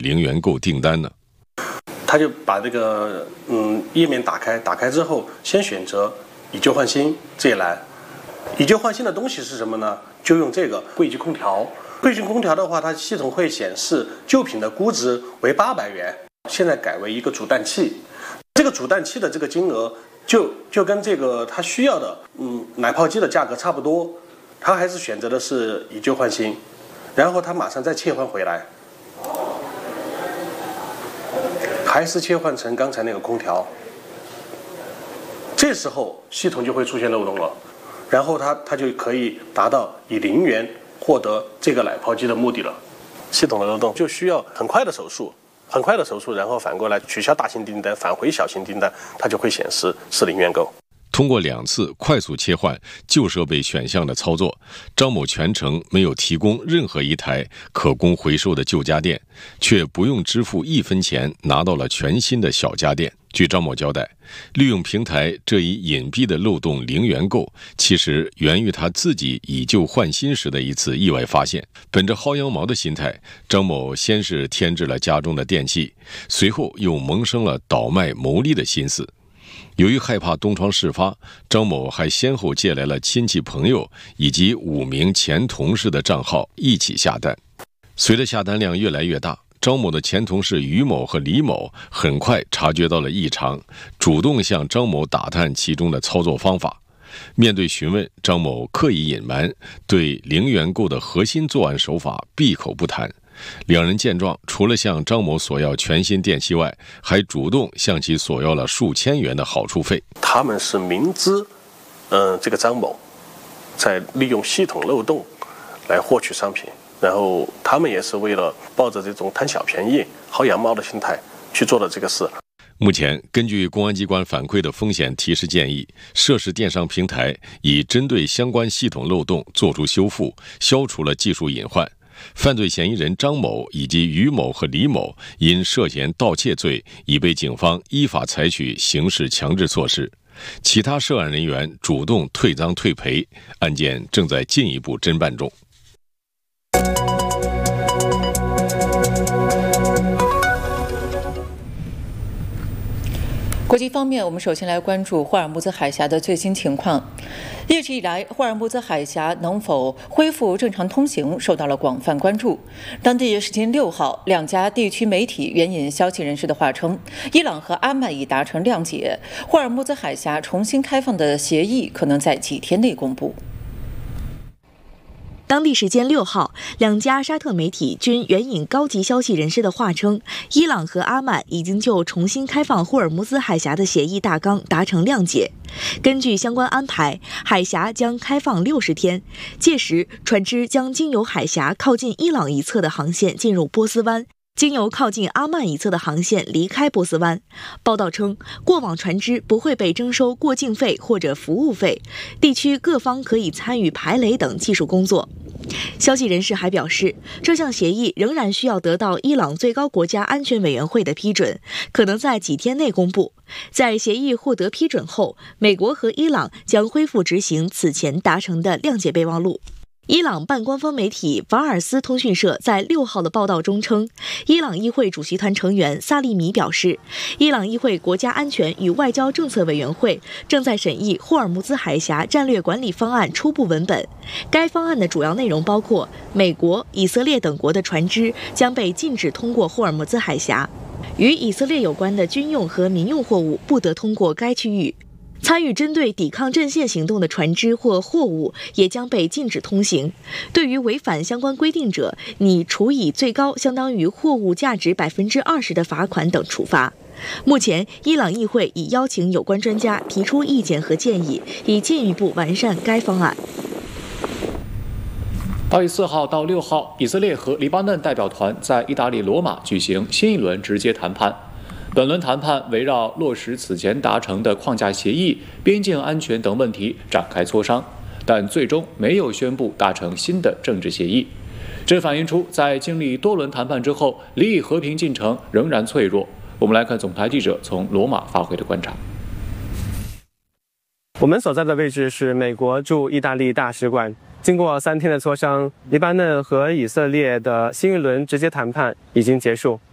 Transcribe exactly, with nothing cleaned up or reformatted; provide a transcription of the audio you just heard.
零元购订单呢？ 他就把这个嗯页面打开，打开之后先选择以旧换新这一栏。以旧换新的东西是什么呢？就用这个柜具空调。柜具空调的话，它系统会显示旧品的估值为八百元，现在改为一个煮蛋器。这个煮蛋器的这个金额就就跟这个他需要的嗯奶泡机的价格差不多，他还是选择的是以旧换新，然后他马上再切换回来，还是切换成刚才那个空调。这时候系统就会出现漏洞了，然后他他就可以达到以零元获得这个奶泡机的目的了。系统的漏洞就需要很快的手速，很快的手速，然后反过来取消大型订单，返回小型订单，它就会显示是零元购。 通过两次快速切换旧设备选项的操作，张某全程没有提供任何一台可供回收的旧家电，却不用支付一分钱拿到了全新的小家电。据张某交代，利用平台这一隐蔽的漏洞零元购，其实源于他自己以旧换新时的一次意外发现。本着薅羊毛的心态，张某先是添置了家中的电器，随后又萌生了倒卖牟利的心思。由于害怕东窗事发，张某还先后借来了亲戚朋友以及五名前同事的账号一起下单。随着下单量越来越大，张某的前同事于某和李某很快察觉到了异常，主动向张某打探其中的操作方法。面对询问，张某刻意隐瞒，对零元购的核心作案手法闭口不谈。两人见状，除了向张某索要全新电器外，还主动向其索要了数千元的好处费。 他们是明知，呃，这个张某在利用系统漏洞来获取商品，然后他们也是为了抱着这种贪小便宜、薅羊毛的心态去做的这个事。 目前，根据公安机关反馈的风险提示建议，涉事电商平台已针对相关系统漏洞作出修复，消除了技术隐患。犯罪嫌疑人张某以及于某和李某因涉嫌盗窃罪，已被警方依法采取刑事强制措施。其他涉案人员主动退赃退赔，案件正在进一步侦办中。 国际方面，我们首先来关注霍尔木兹海峡的最新情况。一直以来，霍尔木兹海峡能否恢复正常通行受到了广泛关注。当地时间六号，两家地区媒体援引消息人士的话称，伊朗和阿曼已达成谅解，霍尔木兹海峡重新开放的协议可能在几天内公布。 当地时间六号，两家沙特媒体均援引高级消息人士的话称，伊朗和阿曼已经就重新开放霍尔木兹海峡的协议大纲达成谅解。根据相关安排，海峡将开放六十天，届时船只将经由海峡靠近伊朗一侧的航线进入波斯湾，经由靠近阿曼一侧的航线离开波斯湾。报道称，过往船只不会被征收过境费或者服务费，地区各方可以参与排雷等技术工作。消息人士还表示，这项协议仍然需要得到伊朗最高国家安全委员会的批准，可能在几天内公布。在协议获得批准后，美国和伊朗将恢复执行此前达成的谅解备忘录。伊朗半官方媒体法尔斯通讯社在六号的报道中称，伊朗议会主席团成员萨利米表示，伊朗议会国家安全与外交政策委员会正在审议霍尔木兹海峡战略管理方案初步文本。该方案的主要内容包括，美国、以色列等国的船只将被禁止通过霍尔木兹海峡，与以色列有关的军用和民用货物不得通过该区域。参与针对抵抗阵线行动的船只或货物也将被禁止通行。对于违反相关规定者，拟处以最高相当于货物价值百分之二十的罚款等处罚。目前，伊朗议会已邀请有关专家提出意见和建议，以进一步完善该方案。 八月四号到六号，以色列和黎巴嫩代表团在意大利罗马举行新一轮直接谈判。本轮谈判围绕落实此前达成的框架协议、边境安全等问题展开磋商，但最终没有宣布达成新的政治协议。这反映出在经历多轮谈判之后，离以和平进程仍然脆弱。我们来看总台记者从罗马发回的观察。 我们所在的位置是美国驻意大利大使馆。经过三天的磋商，黎巴嫩和以色列的新一轮直接谈判已经结束。